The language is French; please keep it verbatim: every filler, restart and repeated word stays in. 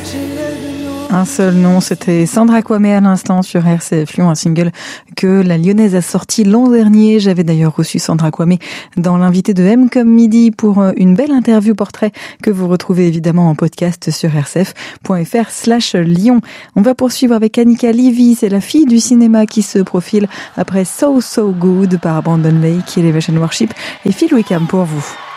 Un seul nom, c'était Sandra Kwame à l'instant sur R C F Lyon, un single que la Lyonnaise a sorti l'an dernier. J'avais d'ailleurs reçu Sandra Kwame dans l'invité de M comme midi pour une belle interview portrait que vous retrouvez évidemment en podcast sur rcf.fr slash Lyon. On va poursuivre avec Annika Levy, c'est la fille du cinéma qui se profile après So So Good par Brandon Lake, Elevation Worship et Phil Wickham pour vous.